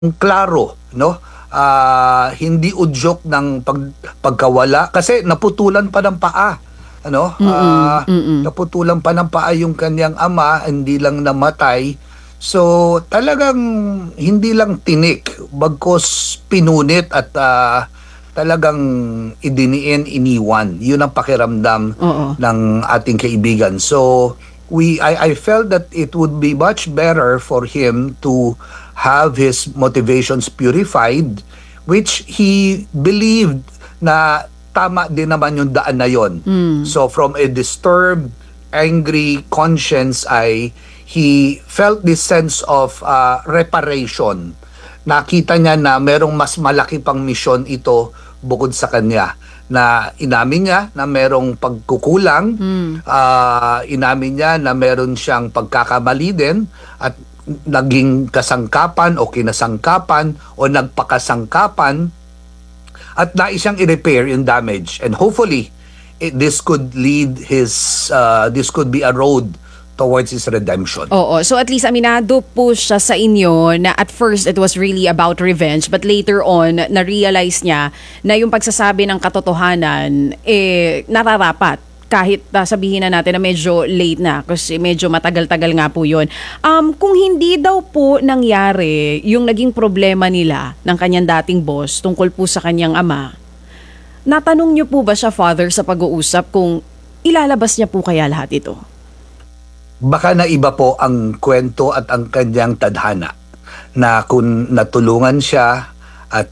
klaro, no? Hindi udyok ng pagkawala kasi naputulan pa ng paa, ano? Mm, mm. Naputulan pa ng paa yung kanyang ama, hindi lang namatay. So, talagang hindi lang tinik, bagkos pinunit at talagang idiniin, iniwan. Yun ang pakiramdam Oo. ng ating kaibigan. So, I felt that it would be much better for him to have his motivations purified, which he believed na tama din naman yung daan na yon. So from a disturbed, angry conscience ay he felt this sense of reparation. Nakita niya na merong mas malaki pang misyon ito bukod sa kanya, na inamin niya na merong pagkukulang, inamin niya na meron siyang pagkakamali din at naging kasangkapan o kinasangkapan o nagpakasangkapan at nais siyang i-repair yung damage, and hopefully this could this could be a road towards his redemption. Oo. So at least aminado po siya sa inyo na at first it was really about revenge, but later on na-realize niya na yung pagsasabi ng katotohanan nararapat kahit sabihin na natin na medyo late na kasi medyo matagal-tagal nga po yun. Kung hindi daw po nangyari yung naging problema nila ng kanyang dating boss tungkol po sa kanyang ama, natanong niyo po ba siya, Father, sa pag-uusap kung ilalabas niya po kaya lahat ito? Baka na iba po ang kwento at ang kanyang tadhana na kung natulungan siya at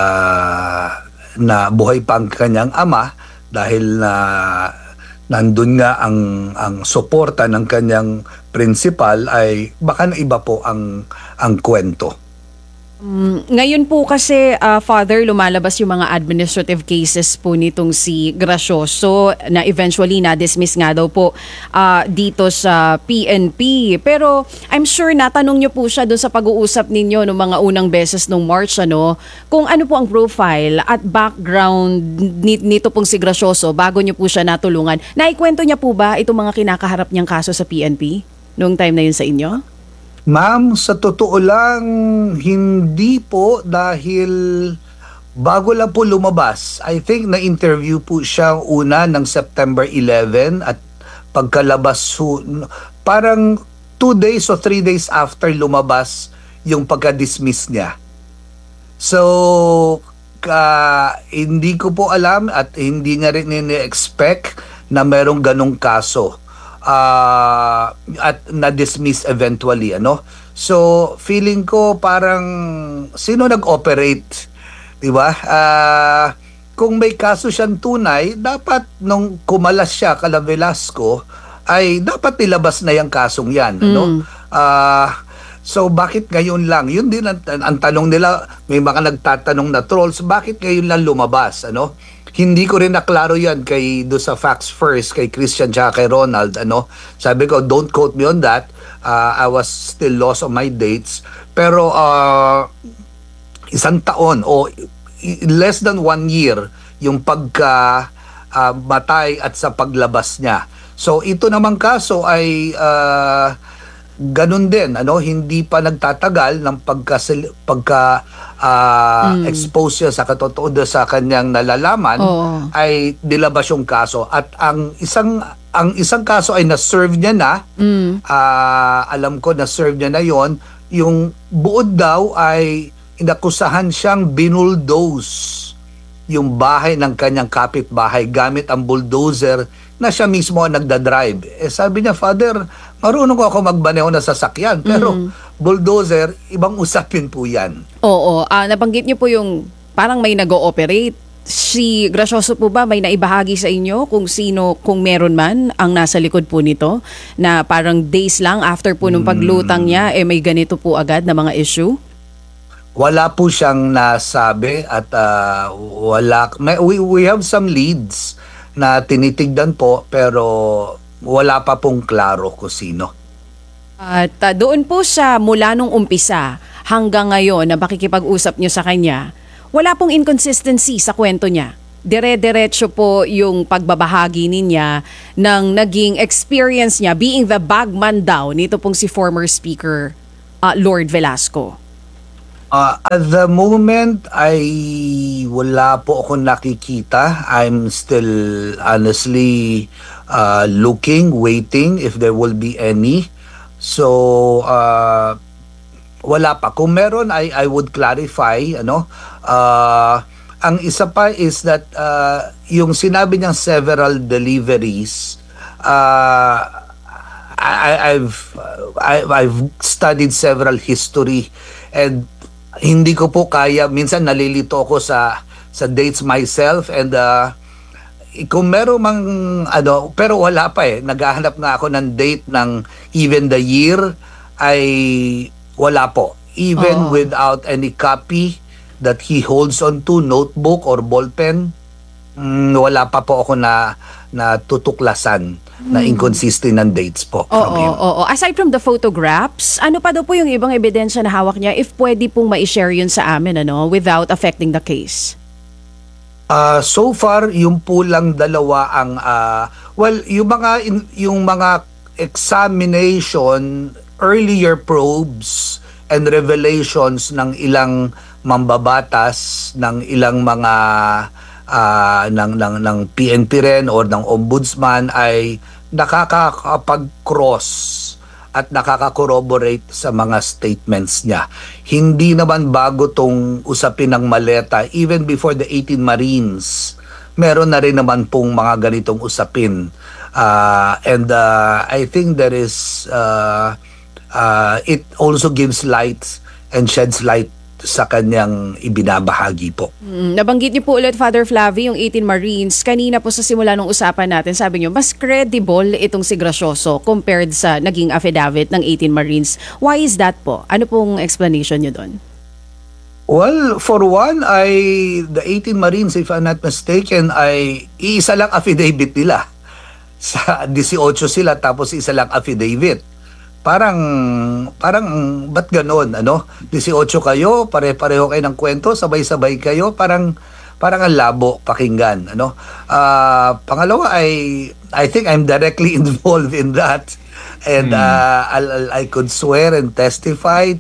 na buhay pa ang kanyang ama dahil na nandun nga ang suporta ng kanyang principal, ay baka na iba po ang kwento. Ngayon po kasi, Father, lumalabas yung mga administrative cases po nitong si Gracioso na eventually na-dismiss nga daw po dito sa PNP. Pero I'm sure natanong niyo po siya doon sa pag-uusap ninyo noong mga unang beses nung March, kung ano po ang profile at background nito pong si Gracioso bago niyo po siya natulungan. Naikwento niya po ba itong mga kinakaharap niyang kaso sa PNP noong time na yun sa inyo? Ma'am, sa totoo lang, hindi po, dahil bago lang po lumabas. I think na-interview po siya una ng September 11 at pagkalabas parang 2 days o 3 days after lumabas yung pagka-dismiss niya. So, hindi ko po alam at hindi niya rin ini-expect na merong ganong kaso. At na-dismiss eventually, So, feeling ko parang sino nag-operate, di ba? Kung may kaso siyang tunay, dapat nung kumalas siya kala Velasco, ay dapat nilabas na yung kasong yan, So, bakit ngayon lang? Yun din ang tanong nila, may mga nagtatanong na trolls, bakit ngayon lang lumabas, Hindi ko rin naklaro yan do sa Facts First, kay Christian tsaka kay Ronald, Sabi ko, don't quote me on that. I was still lost on my dates. Pero, isang taon o less than 1 year yung matay at sa paglabas niya. So, ito namang kaso ay ganun din, hindi pa nagtatagal ng expose siya sa katotoo sa kanyang nalalaman, ay dilabas yung kaso at ang isang kaso ay na-serve niya na. Alam ko na-serve niya na yung buod daw ay inakusahan siyang binulldoze yung bahay ng kanyang kapitbahay gamit ang bulldozer na siya mismo ang nagdadrive. Sabi niya, Father, marunong ko ako magbaneho na sasakyan, pero bulldozer, ibang usapin po yan. Oo, nabanggit niyo po yung parang may nag-ooperate. Si Gracioso po ba may naibahagi sa inyo kung meron man ang nasa likod po nito na parang days lang after po nung paglutang niya, may ganito po agad na mga issue? Wala po siyang nasabi at we have some leads na tinitigdan po, pero wala pa pong klaro kung sino. At doon po sa mula nung umpisa hanggang ngayon na makikipag-usap niyo sa kanya, wala pong inconsistency sa kwento niya. Dire-diretso po yung pagbabahagi niya ng naging experience niya being the bagman daw nito pong si former Speaker Lord Velasco. At the moment, wala po ako nakikita. I'm still honestly looking, waiting if there will be any. So, wala pa. Kung meron, I would clarify, ano. Ang isa pa is that yung sinabi niyang several deliveries, I've studied several history, and hindi ko po kaya, minsan nalilito ako sa dates myself, and kung meron mang ano, pero wala pa naghahanap nga ako ng date ng even the year, ay wala po, even Oo. without any copy that he holds on to, notebook or ballpen. Wala pa po ako na tutuklasan na inconsistent ng dates po from him. Oo. Aside from the photographs, ano pa daw po yung ibang ebidensya na hawak niya, if pwede pong ma-share yun sa amin, ano, without affecting the case? So far, yung po lang dalawa ang yung mga examination, earlier probes and revelations ng ilang mambabatas, ng ilang mga ng PNP rin or ng ombudsman, ay nakakapag-cross at nakaka-corroborate sa mga statements niya. Hindi naman bago tong usapin ng maleta. Even before the 18 Marines, meron na rin naman pong mga ganitong usapin. And I think there is it also gives light and sheds light sa kanyang ibinabahagi po. Nabanggit niyo po ulit, Father Flavie, yung 18 Marines. Kanina po sa simula ng usapan natin, sabi niyo, mas credible itong si Gracioso compared sa naging affidavit ng 18 Marines. Why is that po? Ano pong explanation niyo doon? Well, for one, the 18 Marines, if I'm not mistaken, ay iisa lang affidavit nila. Sa 18 sila, tapos isa lang affidavit. Parang ba't ganon, ano? 18 kayo, pare-pareho kayo ng kwento, sabay-sabay kayo, parang ang labo pakinggan, ano? Pangalawa, I think I'm directly involved in that, and I could swear and testify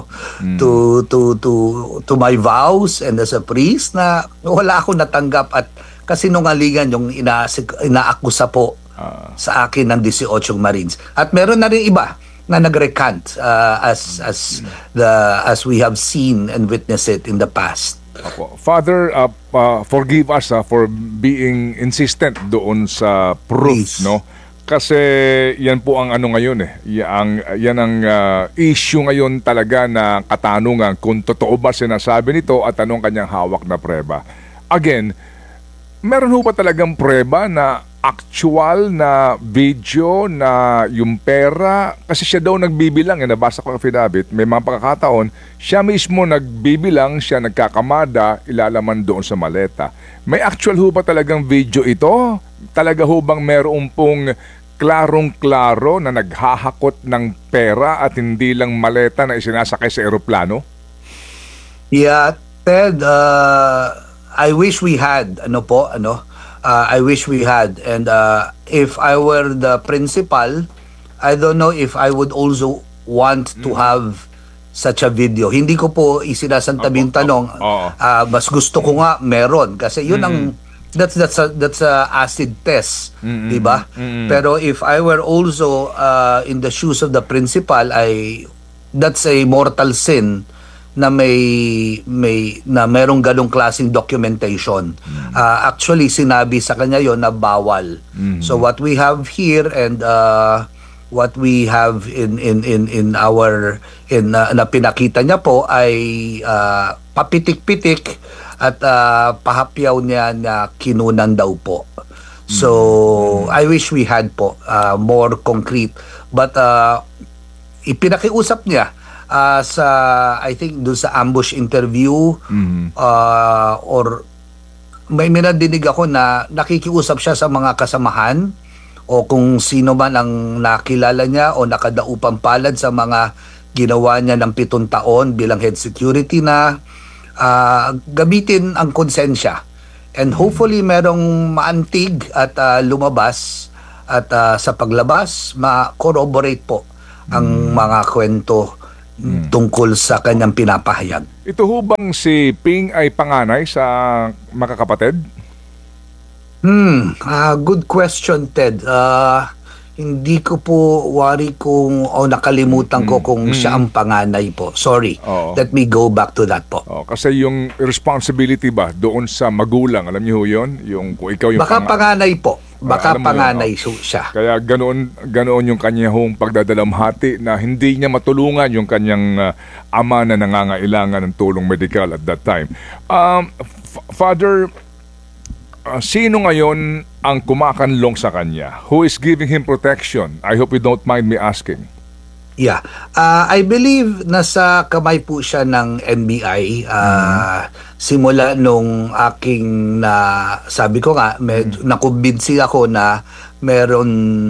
to my vows and as a priest na wala akong natanggap at kasinungalingan yung inaakusa po sa akin ng 18 Marines. At meron na rin iba na nag-recant as we have seen and witnessed it in the past. Father, forgive us for being insistent doon sa proof, Please. no? Kasi yan po ang ano ngayon yan ang issue ngayon talaga na katanungan kung totoo ba sinasabi nito at anong kanyang hawak na preba. Again, meron ho ba talagang preba na actual na video na yung pera, kasi siya daw nagbibilang, nabasa ko ang affidavit, may mga pagkakataon, siya mismo nagbibilang, siya nagkakamada, ilalaman doon sa maleta. May actual ho ba talagang video ito? Talaga ho bang meron pong klarong-klaro na naghahakot ng pera at hindi lang maleta na isinasakay sa eroplano? Yeah, Ted, I wish we had, I wish we had. And if I were the principal, I don't know if I would also want to have such a video. Hindi ko po isinasantabi yung tanong. Mas gusto ko nga meron kasi yun ang that's a acid test, di ba? Pero if I were also in the shoes of the principal, that's a mortal sin na merong ganong klaseng documentation. Actually, sinabi sa kanya yon na bawal. So what we have here and what we have in our na pinakita niya po ay papitik-pitik at pahapyaw niya na kinunan daw po. So I wish we had po more concrete, but ipinakiusap niya sa, I think, doon sa ambush interview, or may nadinig ako na nakikiusap siya sa mga kasamahan o kung sino man ang nakilala niya o nakadaupang palad sa mga ginawa niya ng 7 taon bilang head security na gamitin ang konsensya. And hopefully merong maantig at lumabas at sa paglabas, ma-corroborate po ang mga kwento tungkol sa kanyang pinapahayag. Ito ho bang si Ping ay panganay sa magkakapatid? Good question, Ted. Hindi ko po worry kung nakalimutan ko kung siya ang panganay po. Sorry. Oo. Let me go back to that po. Kasi yung responsibility ba doon sa magulang, alam niyo ho yun? Yung, kung ikaw yung Baka panganay po. Baka alam mo yun, panganay siya. Kaya ganoon yung kanya hong pagdadalamhati na hindi niya matulungan yung kanyang ama na nangangailangan ng tulong medikal at that time. Father, sino ngayon ang kumakanlong sa kanya? Who is giving him protection? I hope you don't mind me asking. Yeah. I believe nasa kamay po siya ng NBI. Simula nung aking sabi ko nga, nakumbinsi ako na meron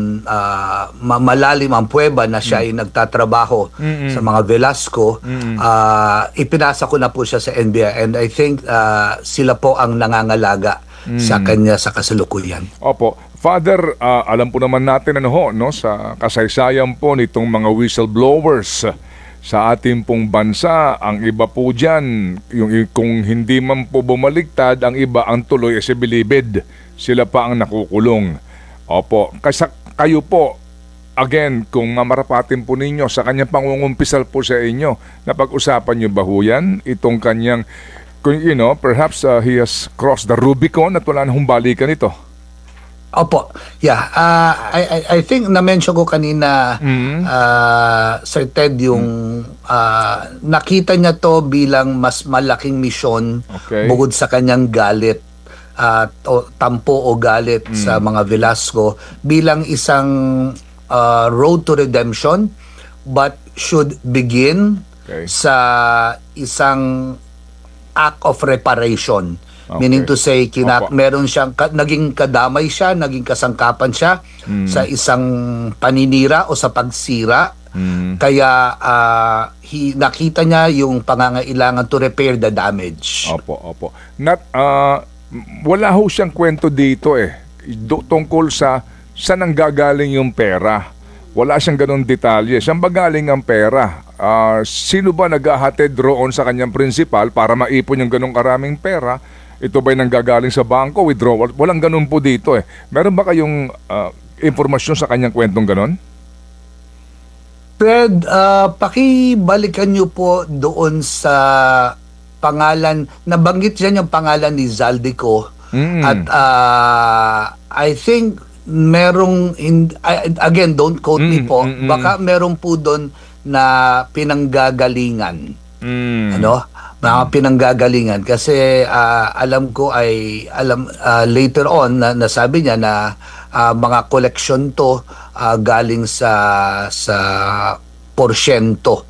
malalim ang pruweba na siya ay nagtatrabaho sa mga Velasco. Ipinasa ko na po siya sa NBI and I think sila po ang nangangalaga sa kanya sa kasalukuyan. Opo. Father, alam po naman natin no, sa kasaysayan po nitong mga whistleblowers sa ating pong bansa, ang iba po dyan, kung hindi man po bumaligtad, ang iba ang tuloy si bilibid. Sila pa ang nakukulong. Opo. Kasi kayo po, again, kung mamarapatin po ninyo sa kanyang pangungumpisal po sa inyo, napag-usapan nyo ba ho yan? Itong kanyang, perhaps he has crossed the Rubicon at wala na humbalikan ito. Opo. Yeah. I think na-mention ko kanina, Sir Ted, yung nakita niya to bilang mas malaking misyon bukod sa kanyang galit tampo o galit sa mga Velasco bilang isang road to redemption but should begin sa isang act of reparation. Meaning to say, meron siyang naging kadamay siya, naging kasangkapan siya sa isang paninira o sa pagsira. Kaya nakita niya yung pangangailangan to repair the damage. Opo. Wala ho siyang kwento dito tungkol sa saan nanggagaling yung pera. Wala siyang ganun detalye. Saan ba galing ang pera? Sino ba naghahatid roon sa kanyang principal para maipon yung ganung karaming pera? Ito ba'y nanggagaling sa bangko, withdrawal? Walang ganun po dito Meron ba kayong impormasyon sa kanyang kwentong ganun? Fred, pakibalikan niyo po doon sa pangalan, nabanggit siya yung pangalan ni Zaldico. At I think merong, again, don't quote me po, baka meron po doon na pinanggagalingan. Mga pinanggagalingan kasi alam ko later on na nasabi niya na mga koleksyon to galing sa porsyento.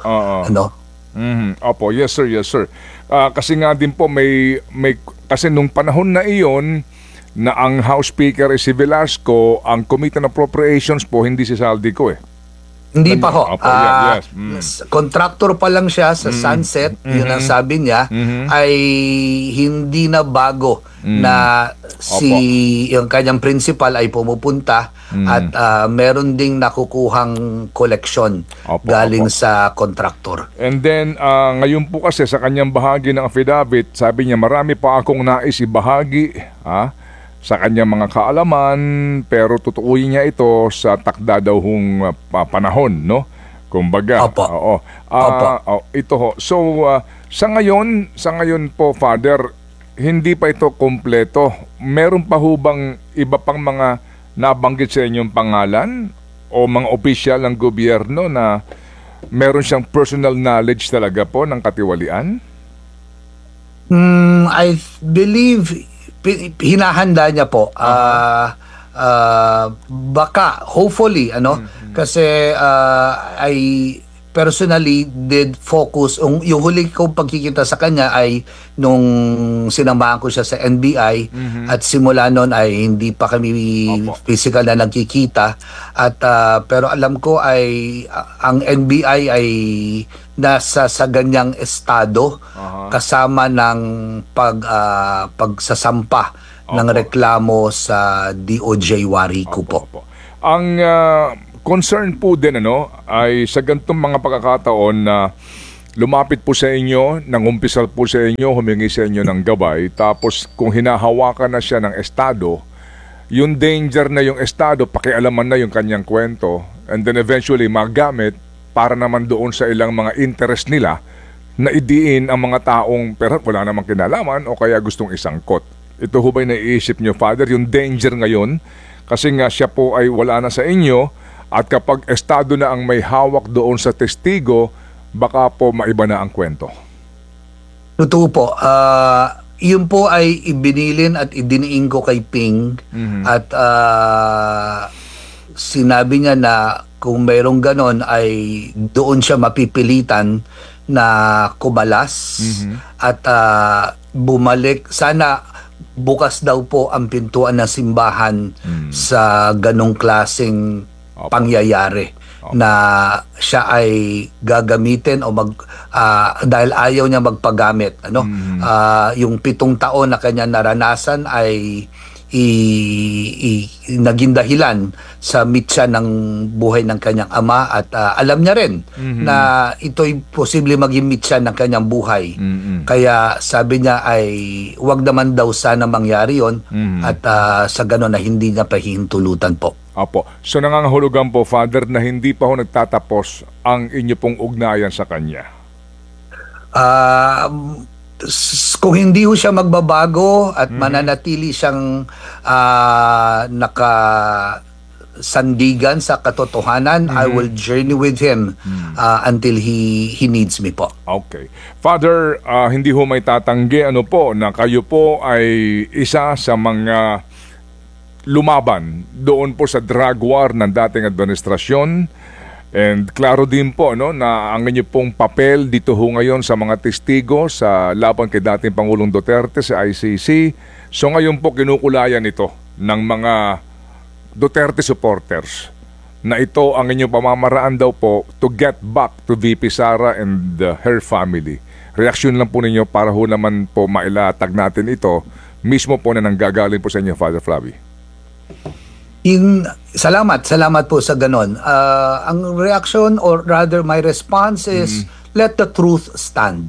Opo, yes sir. Kasi nga din po may kasi nung panahon na iyon na ang House Speaker si Velasco, ang Committee on Appropriations po hindi si Zaldico Hindi pa ho. Opo, yes. Contractor pa lang siya sa Sunset, yun ang sabi niya, ay hindi na bago na yung kanyang principal ay pumupunta at meron ding nakukuhang koleksyon galing sa contractor. And then, ngayon po kasi sa kanyang bahagi ng affidavit, sabi niya marami pa akong nais ibahagi, sa kanyang mga kaalaman, pero tutuuyin niya ito sa takda daw hong panahon, no? Kumbaga. Opo. Ito ho. So, sa ngayon po, Father, hindi pa ito kompleto. Meron pa ho bang iba pang mga nabanggit sa inyong pangalan o mga opisyal ng gobyerno na meron siyang personal knowledge talaga po ng katiwalian? I believe hinahanda niya po. Baka, hopefully, kasi I personally did focus, yung huli kong pagkikita sa kanya ay nung sinamahan ko siya sa NBI at simula noon ay hindi pa kami physical na nagkikita at pero alam ko ay ang NBI ay nasa sa ganyang estado kasama ng pagsasampa ng reklamo sa DOJ Warico po. Ang concern po din ay sa ganitong mga pagkakataon na lumapit po sa inyo, nangumpisal po sa inyo, humingi sa inyo ng gabay, tapos kung hinahawakan na siya ng estado, yung danger na yung estado, pakialaman na yung kanyang kwento, and then eventually magamit para naman doon sa ilang mga interest nila na idiin ang mga taong pero wala namang kinalaman o kaya gustong isangkot. Ito ho ba'y naiisip nyo, Father, yung danger ngayon? Kasi nga siya po ay wala na sa inyo at kapag estado na ang may hawak doon sa testigo, baka po maiba na ang kwento. Totoo po. Yun po ay ibinilin at idiniin ko kay Ping at sinabi niya na kung mayroong ganon ay doon siya mapipilitan na kumalas at bumalik. Sana bukas daw po ang pintuan ng simbahan sa ganong klaseng pangyayari na siya ay gagamitin o dahil ayaw niya magpagamit yung 7 taon na kanya naranasan ay naging dahilan sa mitya ng buhay ng kanyang ama at alam niya rin na ito'y posible maging mitya ng kanyang buhay. Kaya sabi niya ay wag naman daw sana mangyari yon at sa gano'n na hindi niya pahihintulutan po. Apo. So nangangahulugan po, Father, na hindi pa ho nagtatapos ang inyo pong ugnayan sa kanya? Kung hindi ho siya magbabago at mananatili siyang nakasandigan sa katotohanan, I will journey with him until he needs me po. Okay. Father, hindi ho may tatanggi na kayo po ay isa sa mga lumaban doon po sa drug war ng dating administrasyon. And klaro din po na ang inyo pong papel dito ho ngayon sa mga testigo sa laban kay dating Pangulong Duterte sa ICC. So ngayon po kinukulayan ito ng mga Duterte supporters na ito ang inyong pamamaraan daw po to get back to VP Sara and her family. Reaksyon lang po ninyo para ho naman po mailatag natin ito mismo po na nanggagaling po sa inyo, Father Flavi. Salamat po sa ganon. Ang reaction or rather my response is let the truth stand.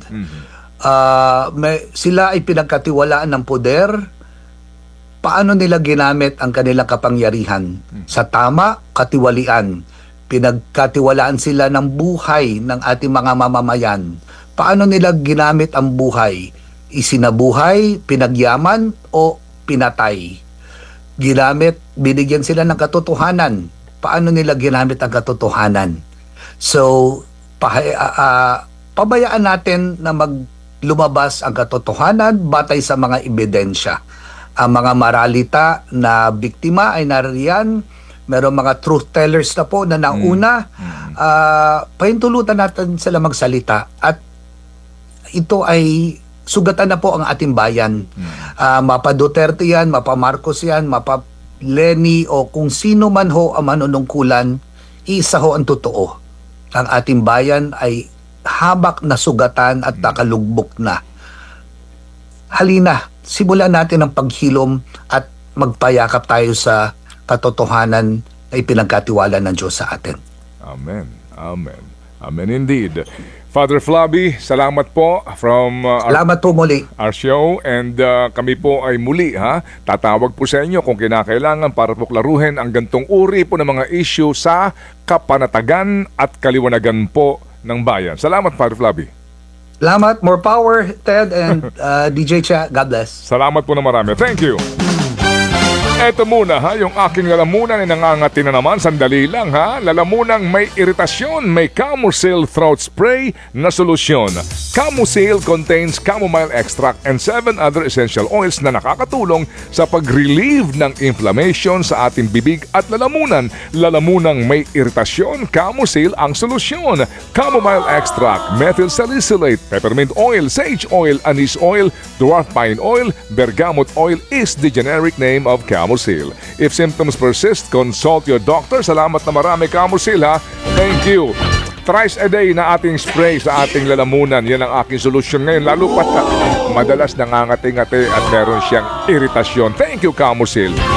Sila ay pinagkatiwalaan ng poder. Paano nila ginamit ang kanilang kapangyarihan? Sa tama, katiwalian. Pinagkatiwalaan sila ng buhay ng ating mga mamamayan. Paano nila ginamit ang buhay? Isinabuhay, pinagyaman o pinatay? Binigyan sila ng katotohanan. Paano nila ginamit ang katotohanan? So, pabayaan natin na lumabas ang katotohanan batay sa mga ebidensya. Ang mga maralita na biktima ay naririyan. Merong mga truth tellers na po na nauna. Pahintulutan natin sila magsalita. At ito ay sugatan na po ang ating bayan. Mapa Duterte yan, mapa Marcos yan, mapa Lenny o kung sino man ho ang manunungkulan, isa ho ang totoo. Ang ating bayan ay habak na sugatan at nakalugbok na. Halina, simulan natin ang paghilom at magpayakap tayo sa katotohanan na ipinagkatiwala ng Diyos sa atin. Amen. Amen. Amen indeed. Father Flavi, salamat po from salamat po muli. Our show, and kami po ay muli tatawag po sa inyo kung kinakailangan para po klaruhin ang gantong uri po ng mga issue sa kapanatagan at kaliwanagan po ng bayan. Salamat, Father Flavi. Salamat, more power, Ted and DJ Cha. God bless. Salamat po na marami. Thank you. Eto muna yung aking lalamunan ay nangangati na naman. Sandali lang Lalamunang may iritasyon, may Camusil throat spray na solusyon. Camusil contains chamomile extract and 7 other essential oils na nakakatulong sa pag-relieve ng inflammation sa ating bibig at lalamunan. Lalamunang may iritasyon, Camusil ang solusyon. Chamomile extract, methyl salicylate, peppermint oil, sage oil, anise oil, dwarf pine oil, bergamot oil is the generic name of Camusil. If symptoms persist, consult your doctor. Salamat na marami, Camusil Thank you. Thrice a day na ating spray sa ating lalamunan. Yan ang aking solusyon ngayon. Lalo pat madalas nangangati-ngati at meron siyang iritasyon. Thank you, Camusil.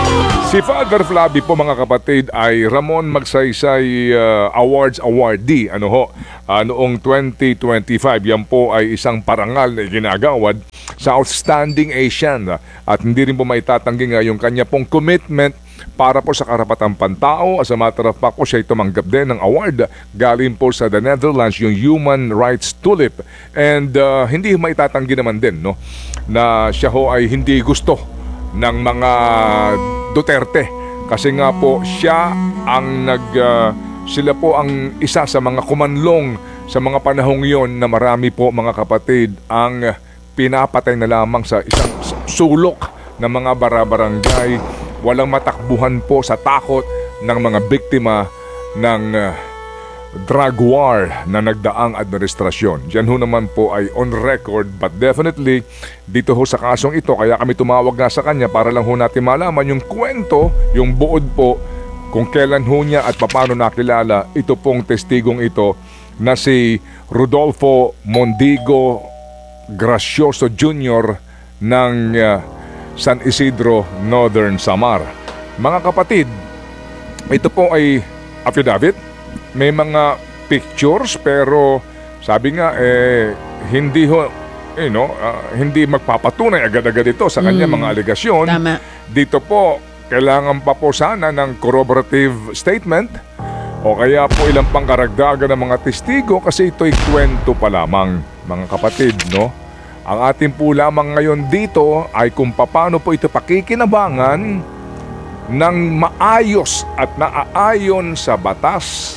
Si Father Flavi po mga kapatid ay Ramon Magsaysay Awards awardee noong 2025. Yan po ay isang parangal na ginagawad sa Outstanding Asian at hindi rin po maitatanggi nga yung kanya pong commitment para po sa karapatang pantao. As a matter of fact po siya tumanggap din ng award galing po sa the Netherlands, yung Human Rights Tulip. And hindi maitatanggi naman din na siya ho ay hindi gusto ng mga Duterte kasi nga po siya ang sila po ang isa sa mga kumanlong sa mga panahong yon na marami po mga kapatid ang pinapatay na lamang sa isang sulok ng mga barabarangay. Walang matakbuhan po sa takot ng mga biktima ng drug war na nagdaang administrasyon. Diyan ho naman po ay on record, but definitely dito ho sa kasong ito, kaya kami tumawag nga sa kanya para lang ho natin malaman yung kwento, yung buod po, kung kailan ho niya at paano nakilala ito pong testigong ito na si Rodolfo Mondigo Gracioso Jr. ng San Isidro, Northern Samar. Mga kapatid, ito po ay affidavit. May mga pictures pero sabi nga hindi ho hindi magpapatunay agad-agad ito sa kanya mga alegasyon. Tama. Dito po kailangan pa po sana ng corroborative statement o kaya po ilang pang karagdagan ng mga testigo kasi ito'y kwento pa lamang mga kapatid, no? Ang atin po lamang ngayon dito ay kung paano po ito pakikinabangan ng maayos at naaayon sa batas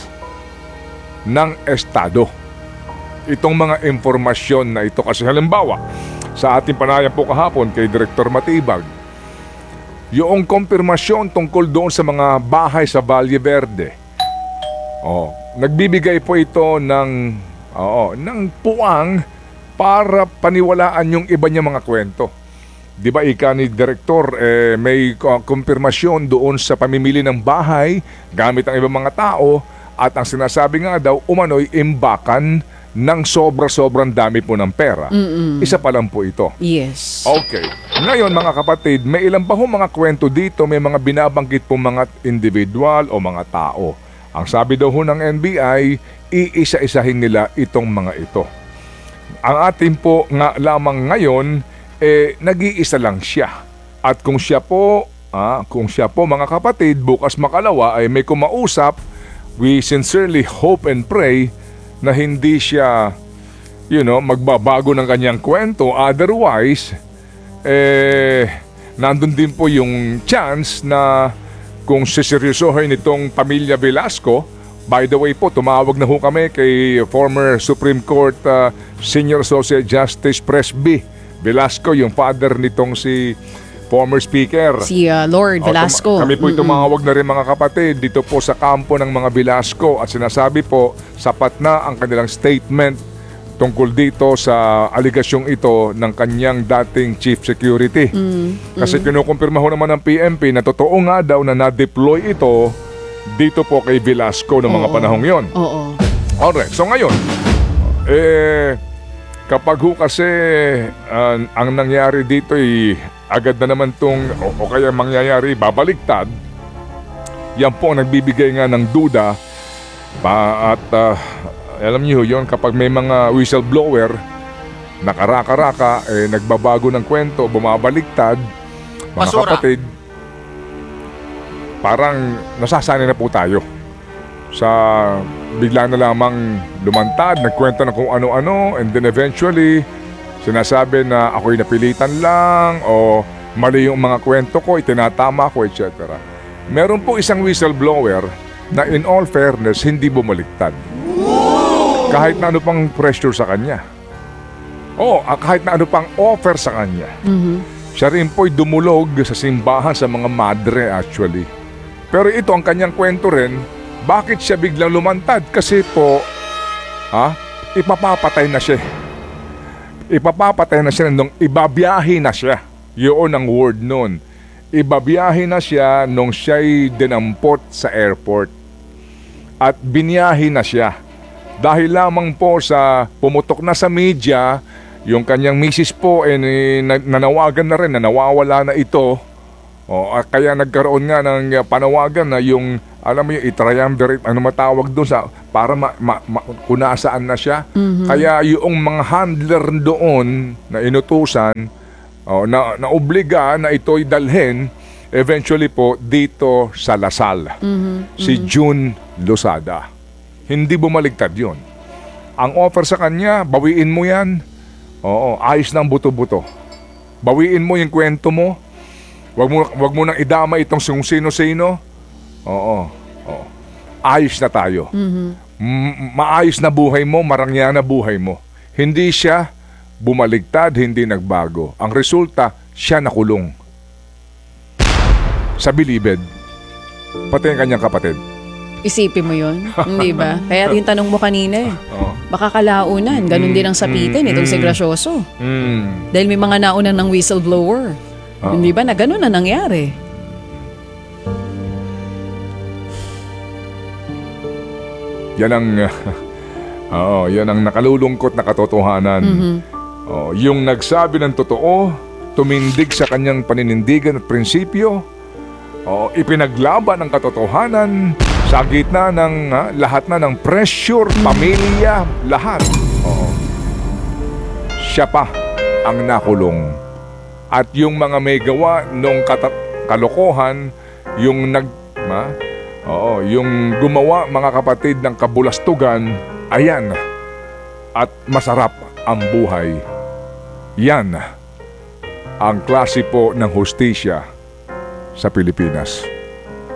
ng Estado. Itong mga impormasyon na ito kasi halimbawa sa ating panayam po kahapon kay Director Matibag, yung konfirmasyon tungkol doon sa mga bahay sa Valle Verde. Nagbibigay po ito ng puwang para paniwalaan yung iba niya mga kwento. Di ba ika ni Direktor, may konfirmasyon doon sa pamimili ng bahay gamit ang ibang mga tao. At ang sinasabi nga daw, umano'y imbakan ng sobra-sobrang dami po ng pera. Isa pa lang po ito. Yes. Okay. Ngayon mga kapatid, may ilan pa ho mga kwento dito, may mga binabanggit po mga individual o mga tao. Ang sabi daw ho ng NBI, iisa-isahin nila itong mga ito. Ang atin po nga lamang ngayon, nag-iisa lang siya. At kung siya po mga kapatid, bukas makalawa ay may kumausap, we sincerely hope and pray na hindi siya, magbabago ng kanyang kwento. Otherwise, nandun din po yung chance na kung siseryosohin itong pamilya Velasco. By the way po, tumawag na ho kami kay former Supreme Court Senior Associate Justice Presby Velasco, yung father nitong si former speaker. Si Lord Velasco. Kami po tumawag na rin mga kapatid dito po sa kampo ng mga Velasco at sinasabi po sapat na ang kanilang statement tungkol dito sa aligasyong ito ng kanyang dating chief security. Kasi kinukumpirma ho naman ng PNP na totoo nga daw na na-deploy ito dito po kay Velasco ng mga panahong yon. Oo. Alright, so ngayon, kapag ho kasi ang nangyari dito ay agad na naman o kaya mangyayari babaliktad, yan po ang nagbibigay nga ng duda at alam niyo yon, kapag may mga whistleblower na karaka-raka nagbabago ng kwento, bumabaliktad, mga kapatid, parang nasasanay na po tayo sa bigla na lamang lumantad, nagkwento na kung ano-ano, and then eventually sinasabi na ako'y napilitan lang o mali yung mga kwento ko, itinatama ko, etc. Meron po isang whistleblower na in all fairness hindi bumaliktad. Kahit na ano pang pressure sa kanya. Kahit na ano pang offer sa kanya. Siya rin po'y dumulog sa simbahan sa mga madre actually. Pero ito ang kanyang kwento rin, bakit siya biglang lumantad? Kasi po, ipapapatay na siya. Ipapapatay na siya nung ibabiyahe na siya. Yun ang word nun. Ibabiyahe na siya nung siya'y dinampot sa airport. At biniyahe na siya. Dahil lamang po sa pumutok na sa media, yung kanyang misis po nanawagan na rin na nawawala na ito. Kaya nagkaroon nga ng panawagan na yung, alam mo yung i-triumvirate, ano matawag doon sa, para kung nasaan na siya. Kaya yung mga handler doon na inutusan, na obliga na ito'y dalhin, eventually po dito sa Lasal. Si June Losada. Hindi bumaligtad yun. Ang offer sa kanya, bawiin mo yan. Ayos ng buto-buto. Bawiin mo yung kwento mo. Wag mo nang idama itong sino-sino. Ayos na tayo. Maayos na buhay mo, marangya na buhay mo. Hindi siya bumaligtad, hindi nagbago. Ang resulta, siya nakulong. Sa bilibid. Pati ang kanyang kapatid. Isipin mo yun, hindi ba? Kaya yung tanong mo kanina baka kalaunan, ganun din ang sapitin itong si Gracioso. Dahil may mga naunan ng whistleblower. Hindi ba na ganun na nangyari? Yan ang nakalulungkot na katotohanan. Yung nagsabi ng totoo, tumindig sa kanyang paninindigan at prinsipyo, ipinaglaban ang katotohanan sa gitna ng lahat na ng pressure, pamilya, lahat. Siya pa ang nakulong. At yung mga may gawa nung kalokohan, yung yung gumawa mga kapatid ng kabulastugan, ayan. At masarap ang buhay. Yan ang klase po ng hustisya sa Pilipinas.